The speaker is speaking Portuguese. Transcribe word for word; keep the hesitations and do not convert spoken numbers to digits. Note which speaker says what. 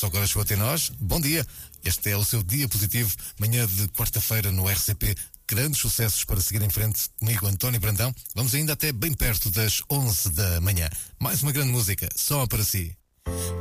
Speaker 1: só agora chegou até nós. Bom dia. Este é o seu dia positivo, manhã de quarta-feira no R C P. Grandes sucessos para seguir em frente comigo, António Brandão. Vamos ainda até bem perto das onze da manhã. Mais uma grande música, só para si.